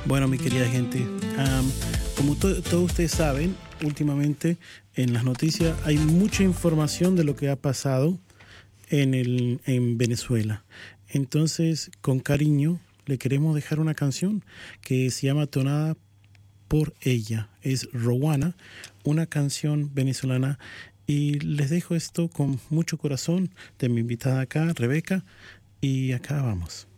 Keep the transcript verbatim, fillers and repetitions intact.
Bueno, mi querida gente, um, como to- todos ustedes saben, últimamente en las noticias hay mucha información de lo que ha pasado en, el, en Venezuela. Entonces, con cariño, le queremos dejar una canción que se llama Tonada por ella. Es Rowana, una canción venezolana. Y les dejo esto con mucho corazón de mi invitada acá, Rebeca. Y acá vamos.